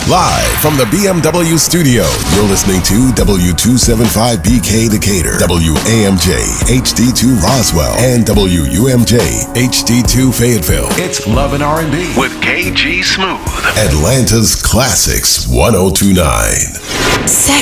Live from the BMW studio, you're listening to W275BK Decatur, WAMJ HD2 Roswell, and WUMJ HD2 Fayetteville. It's Love and R&B with KG Smooth. Atlanta's Classics 1029.